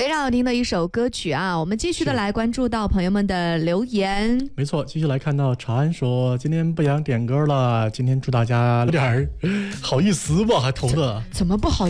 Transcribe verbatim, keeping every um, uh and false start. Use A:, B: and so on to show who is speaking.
A: 非常好听的一首歌曲啊！我们继续的来关注到朋友们的留言。
B: 没错，继续来看到长安说，今天不想点歌了，今天祝大家有点好意思吧，还投的
A: 怎么不好